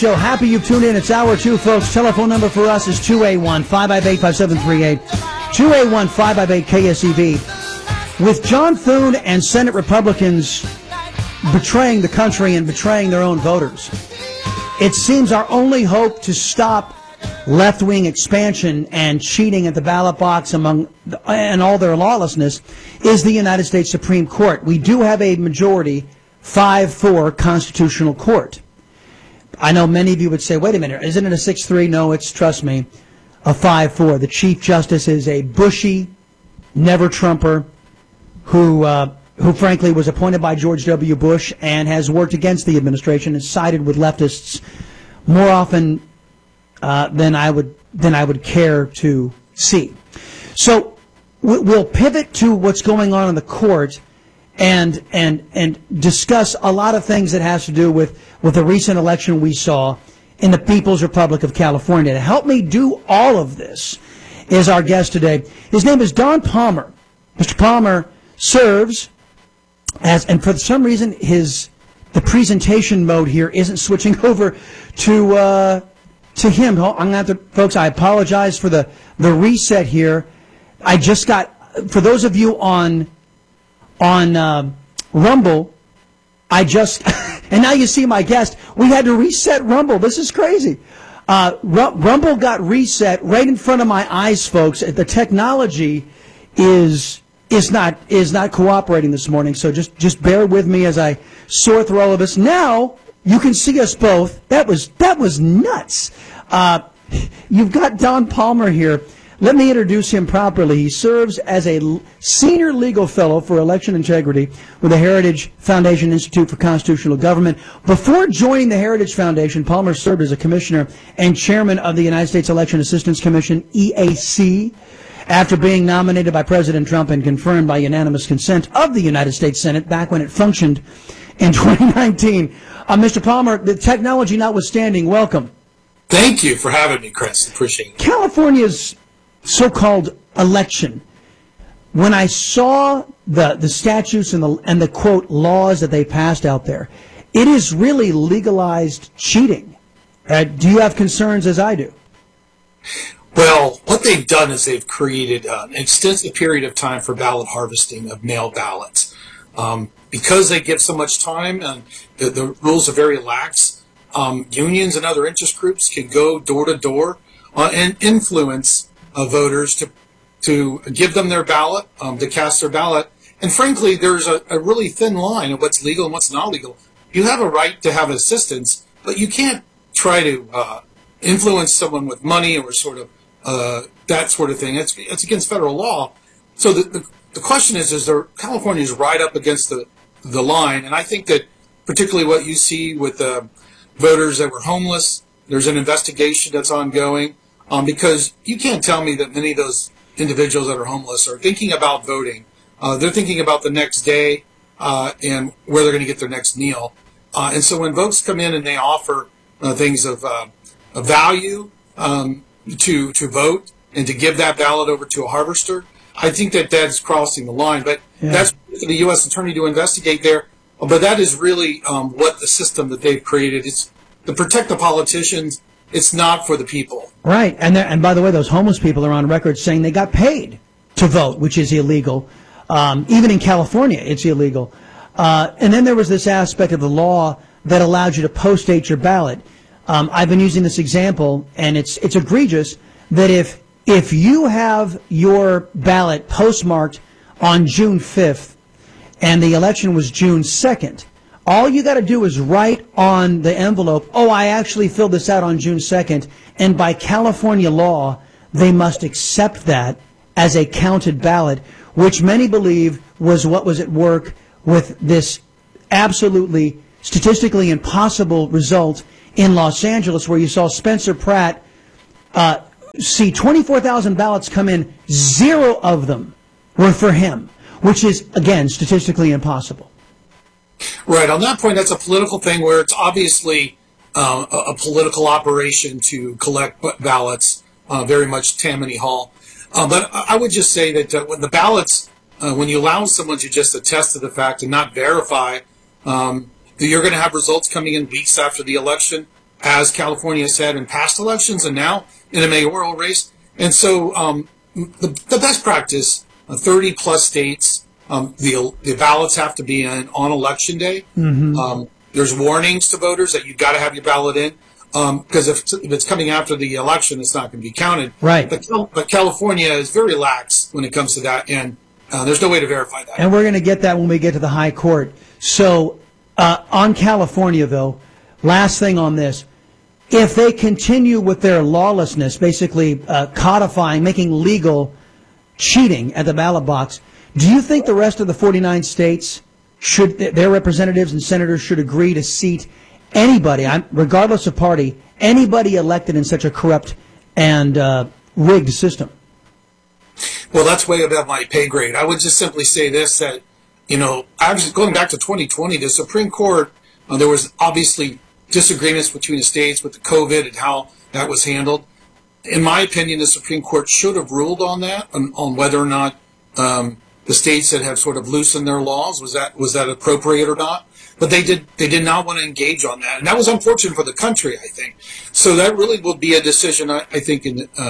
Show. Happy you've tuned in. It's hour two, folks. Telephone number for us is 281-558-5738. 281-558-KSEV. With John Thune and Senate Republicans betraying the country and betraying their own voters, it seems our only hope to stop left-wing expansion and cheating at the ballot box and all their lawlessness is the United States Supreme Court. We do have a majority 5-4 constitutional court. I know many of you would say, wait a minute, isn't it a 6-3? No, it's, trust me, a 5-4. The Chief Justice is a bushy, never-Trumper who frankly was appointed by George W. Bush and has worked against the administration and sided with leftists more often than I would care to see. So we'll pivot to what's going on in the court and discuss a lot of things that has to do with the recent election we saw in the People's Republic of California. To help me do all of this is our guest today. His name is Don Palmer. Mr. Palmer serves as, and for some reason the presentation mode here isn't switching over to him. I'm going to have to, folks, I apologize for the reset here. I just got, for those of you on Rumble, and now you see my guest, we had to reset Rumble. This is crazy. Rumble got reset right in front of my eyes, folks. The technology is not cooperating this morning, so just bear with me as I sort through all of this. Now you can see us both. That was nuts. You've got Don Palmer here. Let me introduce him properly. He serves as a senior legal fellow for election integrity with the Heritage Foundation Institute for Constitutional Government. Before joining the Heritage Foundation, Palmer served as a commissioner and chairman of the United States Election Assistance Commission, EAC, after being nominated by President Trump and confirmed by unanimous consent of the United States Senate back when it functioned in 2019. Mr. Palmer, the technology notwithstanding, welcome. Thank you for having me, Chris. Appreciate it. California's so-called election, when I saw the statutes and the quote laws that they passed out there, it is really legalized cheating. Do you have concerns as I do? Well, what they've done is they've created an extensive period of time for ballot harvesting of mail ballots. Because they give so much time and the rules are very lax, unions and other interest groups can go door to door and influence voters to give them their ballot, to cast their ballot. And frankly, there's a really thin line of what's legal and what's not legal. You have a right to have assistance, but you can't try to influence someone with money or sort of that sort of thing. It's against federal law. So the question is California is right up against the line. And I think that particularly what you see with voters that were homeless, there's an investigation that's ongoing. Because you can't tell me that many of those individuals that are homeless are thinking about voting. They're thinking about the next day and where they're going to get their next meal. And so when folks come in and they offer things of value to vote and to give that ballot over to a harvester, I think that that's crossing the line. But that's for the U.S. Attorney to investigate there. But that is really what the system that they've created. It's to protect the politicians. It's not for the people. Right. And by the way, those homeless people are on record saying they got paid to vote, which is illegal. Even in California, it's illegal. And then there was this aspect of the law that allowed you to post-date your ballot. I've been using this example, and it's egregious, that if you have your ballot postmarked on June 5th and the election was June 2nd, all you got to do is write on the envelope, oh, I actually filled this out on June 2nd, and by California law, they must accept that as a counted ballot, which many believe was what was at work with this absolutely statistically impossible result in Los Angeles, where you saw Spencer Pratt see 24,000 ballots come in, 0 of them were for him, which is, again, statistically impossible. Right. On that point, that's a political thing where it's obviously a political operation to collect ballots, very much Tammany Hall. But I would just say that when the ballots, when you allow someone to just attest to the fact and not verify that you're going to have results coming in weeks after the election, as California said, in past elections and now in a mayoral race. And so the best practice, 30 plus states, the ballots have to be in on election day. Mm-hmm. There's warnings to voters that you've got to have your ballot in, because if it's coming after the election, it's not going to be counted. Right. But California is very lax when it comes to that, and there's no way to verify that. And we're going to get that when we get to the high court. So on California, though, last thing on this. If they continue with their lawlessness, basically codifying, making legal cheating at the ballot box, do you think the rest of the 49 states should, their representatives and senators should agree to seat anybody, regardless of party, anybody elected in such a corrupt and rigged system? Well, that's way above my pay grade. I would just simply say this, that, going back to 2020, the Supreme Court, there was obviously disagreements between the states with the COVID and how that was handled. In my opinion, the Supreme Court should have ruled on that, on whether or not the states that have sort of loosened their laws, was that appropriate or not. But they did not want to engage on that, and that was unfortunate for the country, I think. So that really will be a decision, I think,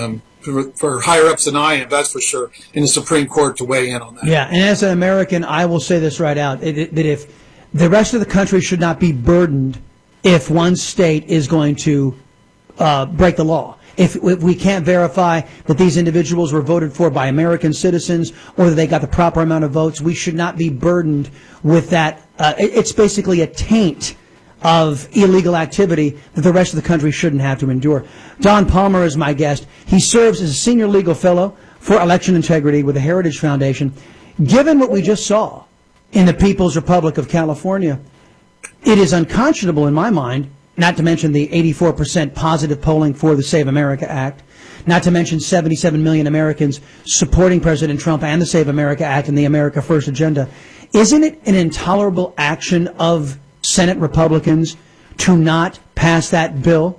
for higher ups than I am, that's for sure, in the Supreme Court to weigh in on that. Yeah, and as an American, I will say this right out: that if the rest of the country should not be burdened if one state is going to break the law. If we can't verify that these individuals were voted for by American citizens or that they got the proper amount of votes, we should not be burdened with that. It's basically a taint of illegal activity that the rest of the country shouldn't have to endure. Don Palmer is my guest. He serves as a senior legal fellow for election integrity with the Heritage Foundation. Given what we just saw in the People's Republic of California, it is unconscionable in my mind, not to mention the 84% positive polling for the Save America Act, not to mention 77 million Americans supporting President Trump and the Save America Act and the America First agenda. Isn't it an intolerable action of Senate Republicans to not pass that bill?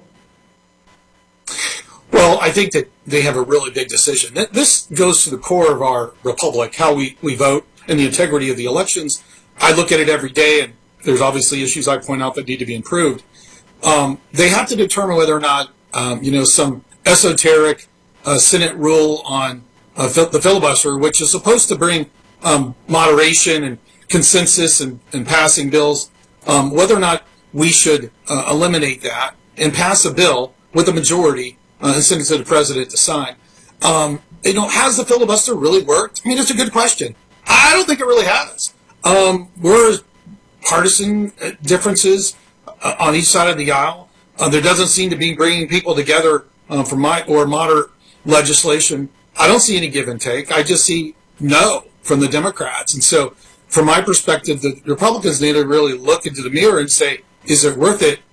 Well, I think that they have a really big decision. This goes to the core of our republic, how we vote and the integrity of the elections. I look at it every day, and there's obviously issues I point out that need to be improved. They have to determine whether or not, some esoteric Senate rule on the filibuster, which is supposed to bring moderation and consensus and passing bills, whether or not we should eliminate that and pass a bill with a majority and send it to the president to sign. Has the filibuster really worked? I mean, it's a good question. I don't think it really has. We're partisan differences on each side of the aisle. There doesn't seem to be bringing people together for moderate legislation. I don't see any give and take. I just see no from the Democrats. And so, from my perspective, the Republicans need to really look into the mirror and say, is it worth it,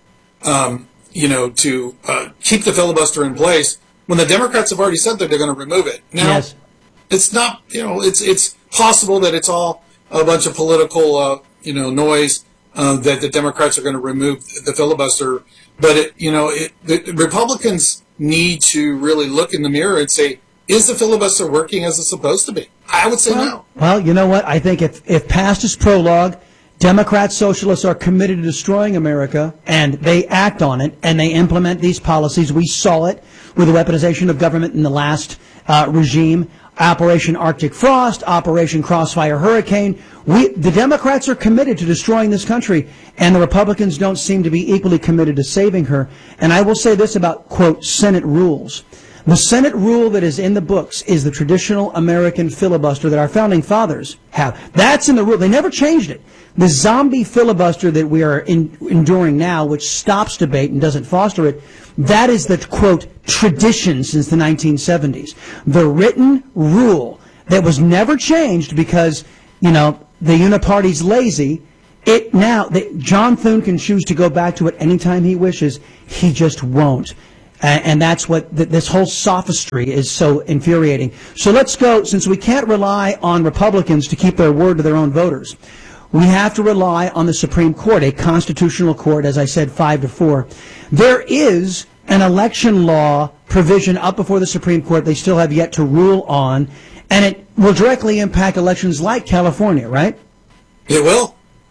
to keep the filibuster in place when the Democrats have already said that they're going to remove it? Now, yes. It's not, it's possible that it's all a bunch of political, noise, that the Democrats are going to remove the filibuster. But, the Republicans need to really look in the mirror and say, is the filibuster working as it's supposed to be? I would say no. Well, you know what? I think if past is prologue, Democrats, socialists are committed to destroying America, and they act on it, and they implement these policies. We saw it with the weaponization of government in the last regime. Operation Arctic Frost, Operation Crossfire Hurricane. The Democrats are committed to destroying this country, and the Republicans don't seem to be equally committed to saving her. And I will say this about, quote, Senate rules. The Senate rule that is in the books is the traditional American filibuster that our founding fathers have. That's in the rule. They never changed it. The zombie filibuster that we are enduring now, which stops debate and doesn't foster it, that is the, quote, tradition since the 1970s. The written rule that was never changed because, the uniparty's lazy. John Thune can choose to go back to it anytime he wishes. He just won't. And that's what this whole sophistry is so infuriating. So let's go, since we can't rely on Republicans to keep their word to their own voters, we have to rely on the Supreme Court, a constitutional court, as I said, 5-4. There is an election law provision up before the Supreme Court they still have yet to rule on, and it will directly impact elections like California, right? It will.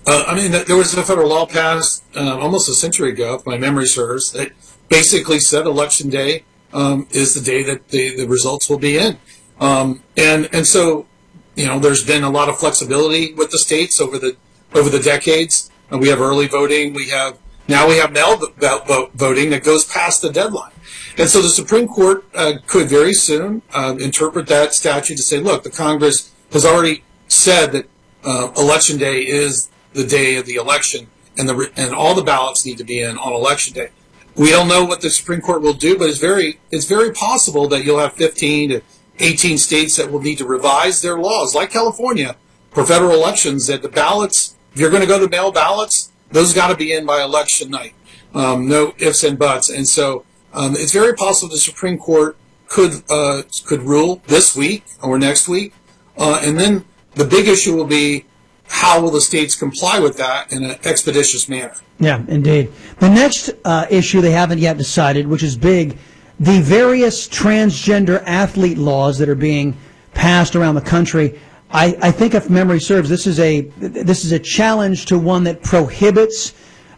There was a federal law passed almost a century ago, if my memory serves, that basically said Election Day is the day that the results will be in. And so, there's been a lot of flexibility with the states over the decades. We have early voting. Now we have mail voting that goes past the deadline. And so the Supreme Court could very soon interpret that statute to say, look, the Congress has already said that Election Day is the day of the election, and all the ballots need to be in on Election Day. We don't know what the Supreme Court will do, but it's very possible that you'll have 15 to 18 states that will need to revise their laws, like California, for federal elections, that the ballots, if you're going to go to mail ballots, those got to be in by election night. No ifs and buts. And so it's very possible the Supreme Court could rule this week or next week. And then the big issue will be, how will the states comply with that in an expeditious manner? Yeah, indeed. The next issue they haven't yet decided, which is big, the various transgender athlete laws that are being passed around the country. I think, if memory serves, this is a challenge to one that prohibits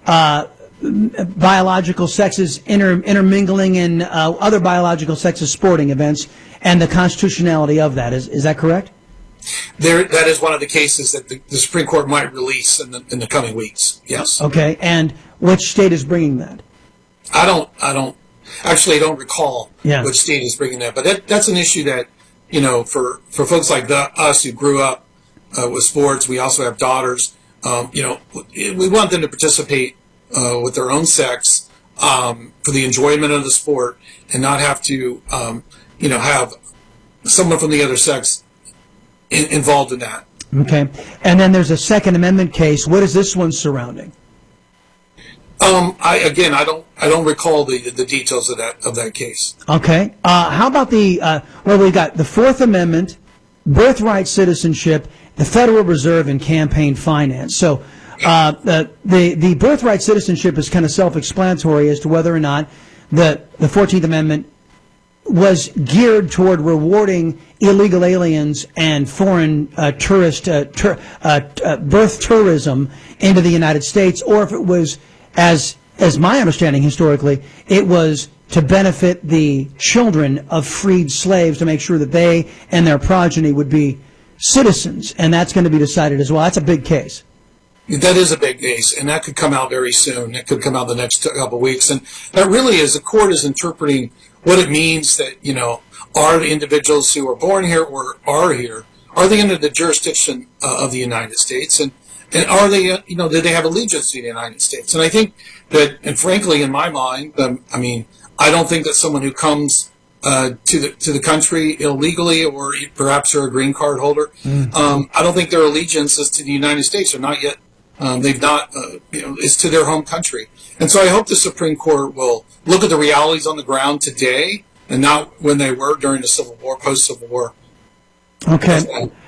biological sexes intermingling in other biological sexes sporting events, and the constitutionality of that. Is that correct? That is one of the cases that the Supreme Court might release in the coming weeks. Yes. Okay. And which state is bringing that? I don't recall which state is bringing that, but that's an issue that, for folks like us who grew up with sports, we also have daughters. We want them to participate with their own sex for the enjoyment of the sport, and not have to, have someone from the other sex involved in that. Okay. And then there's a Second Amendment case. What is this one surrounding? I don't recall the details of that case. Okay. How about we've got the Fourth Amendment, birthright citizenship, the Federal Reserve, and campaign finance. So the birthright citizenship is kind of self-explanatory as to whether or not the 14th Amendment was geared toward rewarding illegal aliens and foreign birth tourism into the United States, or if it was, as my understanding historically, it was to benefit the children of freed slaves, to make sure that they and their progeny would be citizens, and that's going to be decided as well. That's a big case. That is a big case, and that could come out very soon. It could come out the next couple of weeks, and that really is, the court is interpreting what it means that, are the individuals who are born here or are here, are they under the jurisdiction of the United States, and are they, do they have allegiance to the United States? And I think that, and frankly, in my mind, I don't think that someone who comes to the country illegally, or perhaps are a green card holder, I don't think their allegiance is to the United States, or not yet. They've not, is to their home country. And so I hope the Supreme Court will look at the realities on the ground today, and not when they were during the Civil War, post-Civil War. Okay.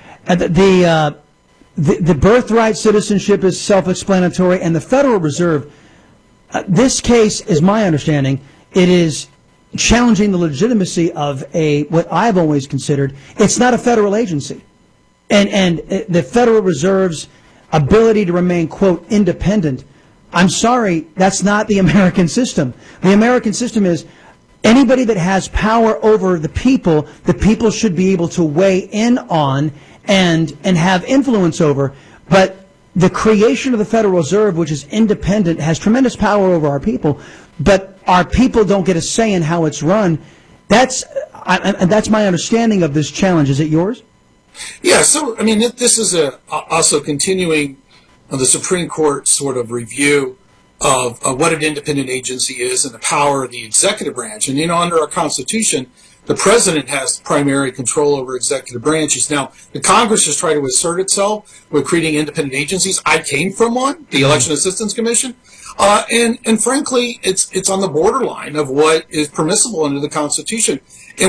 The birthright citizenship is self-explanatory, and the Federal Reserve, this case, is my understanding, it is challenging the legitimacy of what I've always considered, it's not a federal agency. And the Federal Reserve's ability to remain, quote, independent, I'm sorry, that's not the American system. The American system is anybody that has power over the people should be able to weigh in on and have influence over. But the creation of the Federal Reserve, which is independent, has tremendous power over our people, but our people don't get a say in how it's run. That's my understanding of this challenge. Is it yours? Yeah, so, this is also continuing the Supreme Court sort of review of what an independent agency is and the power of the executive branch. And, under our Constitution, the president has primary control over executive branches. Now, the Congress has tried to assert itself with creating independent agencies. I came from one, the Election Assistance Commission. And frankly, it's on the borderline of what is permissible under the Constitution.